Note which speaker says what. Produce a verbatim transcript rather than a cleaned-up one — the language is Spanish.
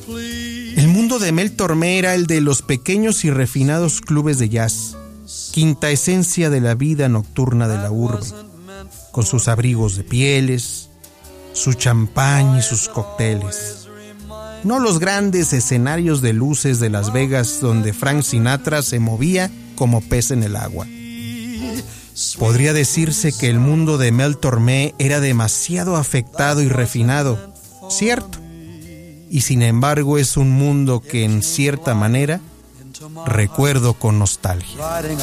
Speaker 1: El mundo de Mel Tormé era el de los pequeños y refinados clubes de jazz, quinta esencia de la vida nocturna de la urbe, con sus abrigos de pieles, su champán y sus cócteles. No los grandes escenarios de luces de Las Vegas donde Frank Sinatra se movía como pez en el agua. Podría decirse que el mundo de Mel Tormé era demasiado afectado y refinado, cierto, y sin embargo es un mundo que en cierta manera recuerdo con nostalgia.